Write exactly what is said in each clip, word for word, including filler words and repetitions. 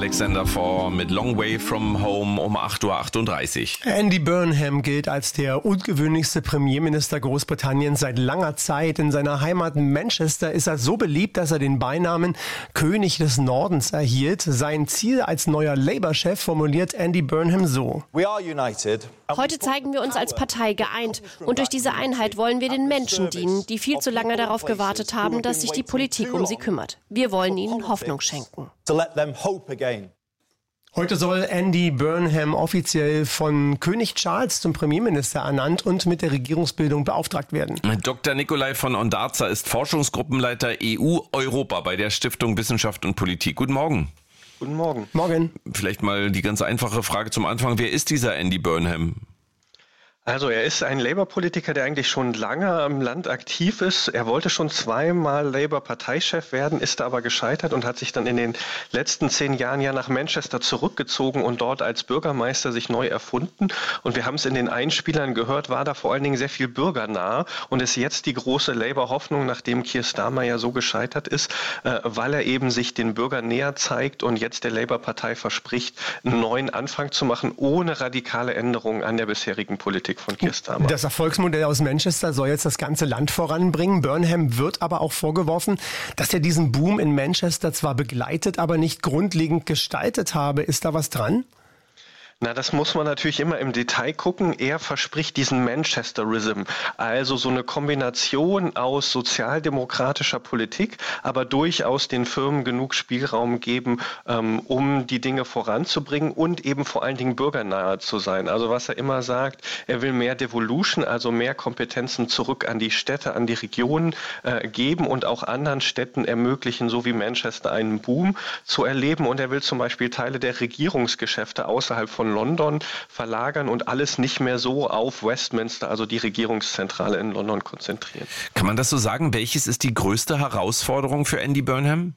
Alexander Four mit Long Way From Home um acht Uhr achtunddreißig. Andy Burnham gilt als der ungewöhnlichste Premierminister Großbritanniens seit langer Zeit. In seiner Heimat Manchester ist er so beliebt, dass er den Beinamen König des Nordens erhielt. Sein Ziel als neuer Labour-Chef formuliert Andy Burnham so: We are united. Heute zeigen wir uns als Partei geeint und durch diese Einheit wollen wir den Menschen dienen, die viel zu lange darauf gewartet haben, dass sich die Politik um sie kümmert. Wir wollen ihnen Hoffnung schenken. Heute soll Andy Burnham offiziell von König Charles zum Premierminister ernannt und mit der Regierungsbildung beauftragt werden. Doktor Nikolai von Ondarza ist Forschungsgruppenleiter E U-Europa bei der Stiftung Wissenschaft und Politik. Guten Morgen. Guten Morgen. Morgen. Vielleicht mal die ganz einfache Frage zum Anfang. Wer ist dieser Andy Burnham? Also er ist ein Labour-Politiker, der eigentlich schon lange am Land aktiv ist. Er wollte schon zweimal Labour-Parteichef werden, ist da aber gescheitert und hat sich dann in den letzten zehn Jahren ja nach Manchester zurückgezogen und dort als Bürgermeister sich neu erfunden. Und wir haben es in den Einspielern gehört, war da vor allen Dingen sehr viel bürgernah und ist jetzt die große Labour-Hoffnung, nachdem Keir Starmer ja so gescheitert ist, äh, weil er eben sich den Bürgern näher zeigt und jetzt der Labour-Partei verspricht, einen neuen Anfang zu machen, ohne radikale Änderungen an der bisherigen Politik von Keir Starmer. Das Erfolgsmodell aus Manchester soll jetzt das ganze Land voranbringen. Burnham wird aber auch vorgeworfen, dass er diesen Boom in Manchester zwar begleitet, aber nicht grundlegend gestaltet habe. Ist da was dran? Na, das muss man natürlich immer im Detail gucken. Er verspricht diesen Manchesterism, also so eine Kombination aus sozialdemokratischer Politik, aber durchaus den Firmen genug Spielraum geben, ähm, um die Dinge voranzubringen und eben vor allen Dingen bürgernahe zu sein. Also was er immer sagt, er will mehr Devolution, also mehr Kompetenzen zurück an die Städte, an die Regionen äh, geben und auch anderen Städten ermöglichen, so wie Manchester einen Boom zu erleben. Und er will zum Beispiel Teile der Regierungsgeschäfte außerhalb von London verlagern und alles nicht mehr so auf Westminster, also die Regierungszentrale in London, konzentrieren. Kann man das so sagen? Welches ist die größte Herausforderung für Andy Burnham?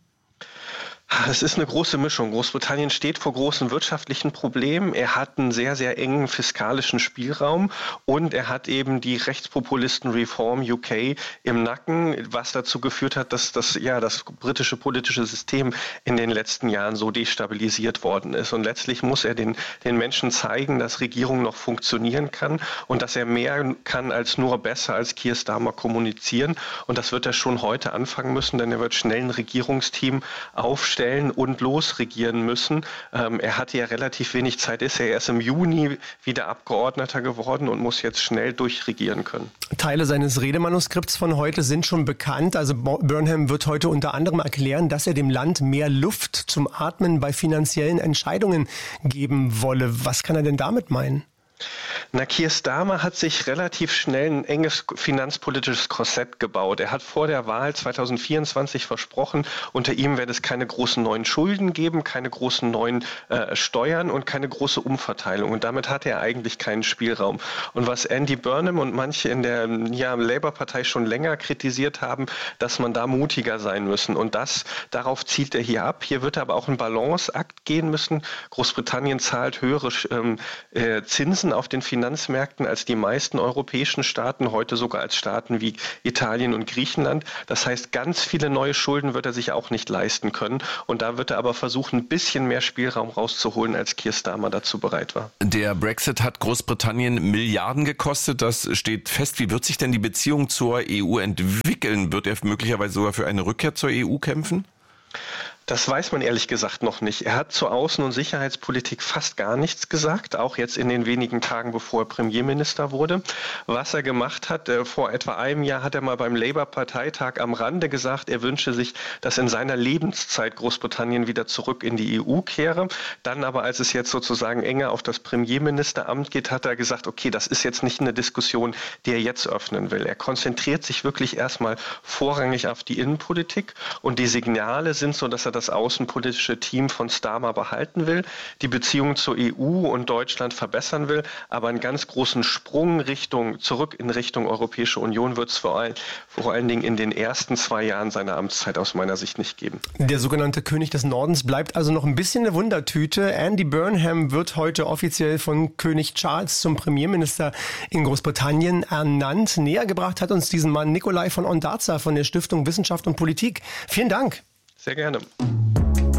Es ist eine große Mischung. Großbritannien steht vor großen wirtschaftlichen Problemen. Er hat einen sehr, sehr engen fiskalischen Spielraum und er hat eben die Rechtspopulisten Reform U K im Nacken, was dazu geführt hat, dass das, ja, das britische politische System in den letzten Jahren so destabilisiert worden ist. Und letztlich muss er den, den Menschen zeigen, dass Regierung noch funktionieren kann und dass er mehr kann als nur besser als Keir Starmer kommunizieren. Und das wird er schon heute anfangen müssen, denn er wird schnell ein Regierungsteam aufstellen und losregieren müssen. Ähm, er hatte ja relativ wenig Zeit, ist ja erst im Juni wieder Abgeordneter geworden und muss jetzt schnell durchregieren können. Teile seines Redemanuskripts von heute sind schon bekannt. Also Burnham wird heute unter anderem erklären, dass er dem Land mehr Luft zum Atmen bei finanziellen Entscheidungen geben wolle. Was kann er denn damit meinen? Na, Keir Starmer hat sich relativ schnell ein enges finanzpolitisches Korsett gebaut. Er hat vor der Wahl zweitausendvierundzwanzig versprochen, unter ihm werde es keine großen neuen Schulden geben, keine großen neuen äh, Steuern und keine große Umverteilung. Und damit hatte er eigentlich keinen Spielraum. Und was Andy Burnham und manche in der ja, Labour-Partei schon länger kritisiert haben, dass man da mutiger sein müssen. Und das, darauf zielt er hier ab. Hier wird er aber auch ein Balanceakt gehen müssen. Großbritannien zahlt höhere ähm, äh, Zinsen auf den Finanzmärkten als die meisten europäischen Staaten, heute sogar als Staaten wie Italien und Griechenland. Das heißt, ganz viele neue Schulden wird er sich auch nicht leisten können. Und da wird er aber versuchen, ein bisschen mehr Spielraum rauszuholen, als Keir Starmer dazu bereit war. Der Brexit hat Großbritannien Milliarden gekostet. Das steht fest. Wie wird sich denn die Beziehung zur E U entwickeln? Wird er möglicherweise sogar für eine Rückkehr zur E U kämpfen? Das weiß man ehrlich gesagt noch nicht. Er hat zur Außen- und Sicherheitspolitik fast gar nichts gesagt, auch jetzt in den wenigen Tagen, bevor er Premierminister wurde. Was er gemacht hat, äh, vor etwa einem Jahr hat er mal beim Labour-Parteitag am Rande gesagt, er wünsche sich, dass in seiner Lebenszeit Großbritannien wieder zurück in die E U kehre. Dann aber, als es jetzt sozusagen enger auf das Premierministeramt geht, hat er gesagt, okay, das ist jetzt nicht eine Diskussion, die er jetzt öffnen will. Er konzentriert sich wirklich erstmal vorrangig auf die Innenpolitik und die Signale sind so, dass er das außenpolitische Team von Starmer behalten will, die Beziehungen zur E U und Deutschland verbessern will, aber einen ganz großen Sprung Richtung, zurück in Richtung Europäische Union wird es vor, all, vor allen Dingen in den ersten zwei Jahren seiner Amtszeit aus meiner Sicht nicht geben. Der sogenannte König des Nordens bleibt also noch ein bisschen eine Wundertüte. Andy Burnham wird heute offiziell von König Charles zum Premierminister in Großbritannien ernannt. Näher gebracht hat uns diesen Mann Nikolai von Ondarza von der Stiftung Wissenschaft und Politik. Vielen Dank. Sehr gerne.